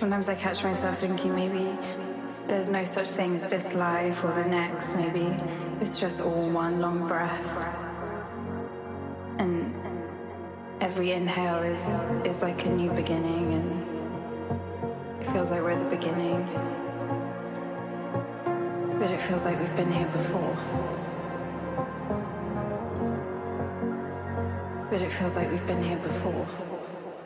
Sometimes I catch myself thinking maybe there's no such thing as this life or the next. Maybe it's just all one long breath. And every inhale is like a new beginning, and it feels like we're at the beginning. But it feels like we've been here before. But it feels like we've been here before.